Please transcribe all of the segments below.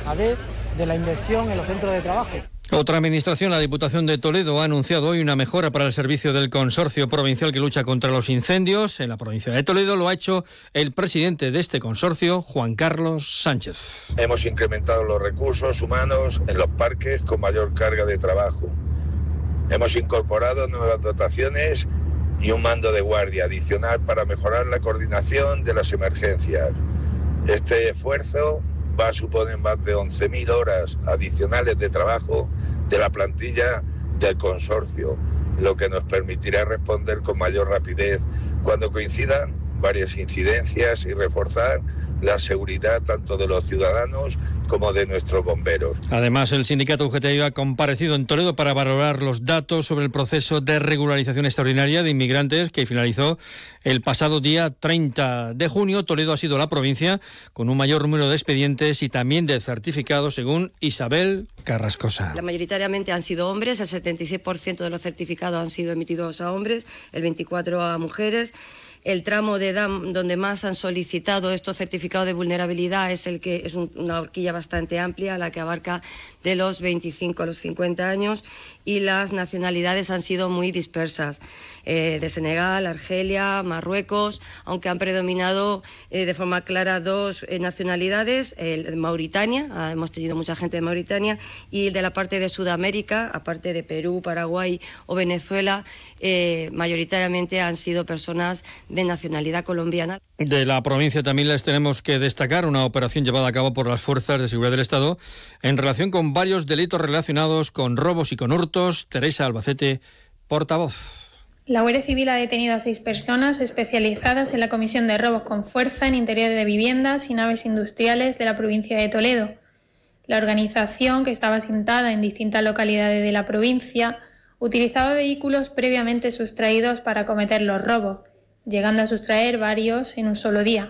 dejadez de la inversión en los centros de trabajo. Otra administración, la Diputación de Toledo, ha anunciado hoy una mejora para el servicio del consorcio provincial que lucha contra los incendios. En la provincia de Toledo lo ha hecho el presidente de este consorcio, Juan Carlos Sánchez. Hemos incrementado los recursos humanos en los parques con mayor carga de trabajo. Hemos incorporado nuevas dotaciones y un mando de guardia adicional para mejorar la coordinación de las emergencias. Este esfuerzo va a suponer más de 11.000 horas adicionales de trabajo de la plantilla del consorcio, lo que nos permitirá responder con mayor rapidez cuando coincidan varias incidencias y reforzar la seguridad tanto de los ciudadanos como de nuestros bomberos. Además, el sindicato UGT ha comparecido en Toledo para valorar los datos sobre el proceso de regularización extraordinaria de inmigrantes que finalizó el pasado día 30 de junio. Toledo ha sido la provincia con un mayor número de expedientes y también de certificados, según Isabel Carrascosa. Mayoritariamente han sido hombres, el 76% de los certificados han sido emitidos a hombres, el 24% a mujeres. El tramo de edad donde más han solicitado estos certificados de vulnerabilidad es el que es una horquilla bastante amplia, la que abarca de los 25 a los 50 años, y las nacionalidades han sido muy dispersas, de Senegal, Argelia, Marruecos, aunque han predominado de forma clara dos nacionalidades, Mauritania, hemos tenido mucha gente de Mauritania, y de la parte de Sudamérica, aparte de Perú, Paraguay o Venezuela, mayoritariamente han sido personas de nacionalidad colombiana. De la provincia también les tenemos que destacar una operación llevada a cabo por las fuerzas de seguridad del Estado en relación con varios delitos relacionados con robos y con hurtos. Teresa Albacete, portavoz. La Guardia Civil ha detenido a 6 personas especializadas en la comisión de robos con fuerza en interiores de viviendas y naves industriales de la provincia de Toledo. La organización, que estaba asentada en distintas localidades de la provincia, utilizaba vehículos previamente sustraídos para cometer los robos, llegando a sustraer varios en un solo día.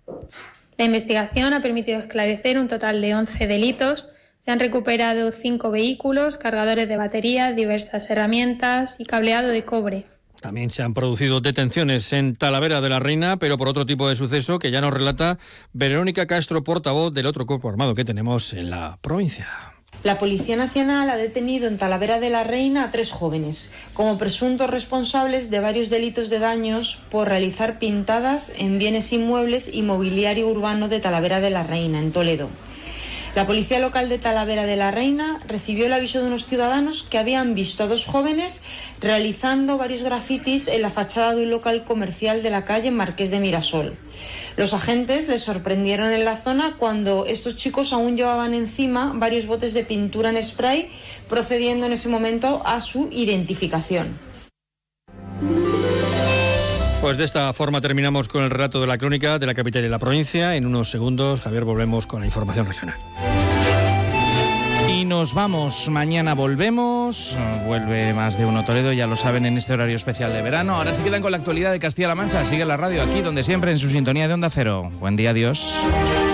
La investigación ha permitido esclarecer un total de 11 delitos. Se han recuperado 5 vehículos, cargadores de baterías, diversas herramientas y cableado de cobre. También se han producido detenciones en Talavera de la Reina, pero por otro tipo de suceso que ya nos relata Verónica Castro, portavoz del otro cuerpo armado que tenemos en la provincia. La Policía Nacional ha detenido en Talavera de la Reina a 3 jóvenes, como presuntos responsables de varios delitos de daños por realizar pintadas en bienes inmuebles y mobiliario urbano de Talavera de la Reina, en Toledo. La Policía Local de Talavera de la Reina recibió el aviso de unos ciudadanos que habían visto a 2 jóvenes realizando varios grafitis en la fachada de un local comercial de la calle Marqués de Mirasol. Los agentes les sorprendieron en la zona cuando estos chicos aún llevaban encima varios botes de pintura en spray, procediendo en ese momento a su identificación. Pues de esta forma terminamos con el relato de la crónica de la capital y la provincia. En unos segundos, Javier, volvemos con la información regional. Y nos vamos, mañana volvemos, vuelve Más de Uno Toledo, ya lo saben, en este horario especial de verano. Ahora se quedan con la actualidad de Castilla-La Mancha, sigue la radio aquí donde siempre en su sintonía de Onda Cero. Buen día, adiós.